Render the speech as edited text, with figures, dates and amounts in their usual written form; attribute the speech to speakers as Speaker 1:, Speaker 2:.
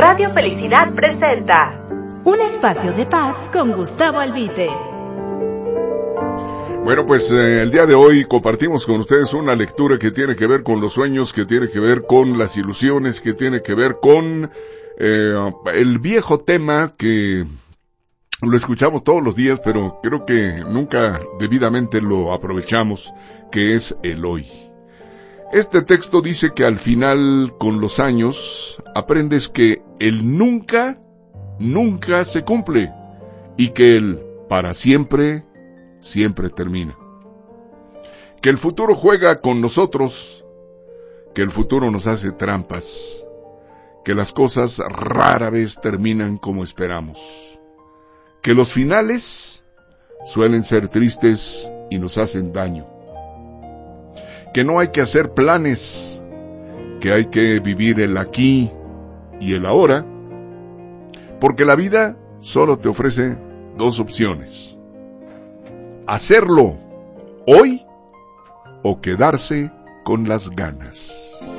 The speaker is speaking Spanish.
Speaker 1: Radio Felicidad presenta
Speaker 2: un espacio de paz con Gustavo Albite.
Speaker 3: Bueno, pues el día de hoy compartimos con ustedes una lectura que tiene que ver con los sueños, que tiene que ver con las ilusiones, que tiene que ver con el viejo tema que lo escuchamos todos los días, pero creo que nunca debidamente lo aprovechamos, que es el hoy. Este texto dice que al final, con los años, aprendes que el nunca se cumple y que el para siempre termina. Que el futuro juega con nosotros, que el futuro nos hace trampas, que las cosas rara vez terminan como esperamos, que los finales suelen ser tristes y nos hacen daño, que no hay que hacer planes, que hay que vivir el aquí y el ahora, porque la vida solo te ofrece dos opciones: hacerlo hoy o quedarse con las ganas.